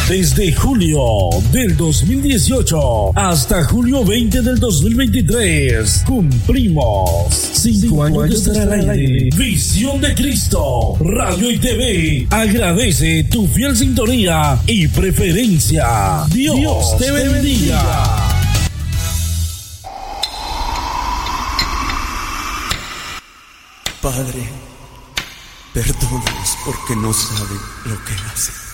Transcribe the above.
Desde julio del 2018 hasta julio 20 del 2023 cumplimos 5 años de estar al aire. Visión de Cristo, Radio y TV agradece tu fiel sintonía y preferencia. Dios te bendiga. Padre, perdónalos porque no saben lo que hacen.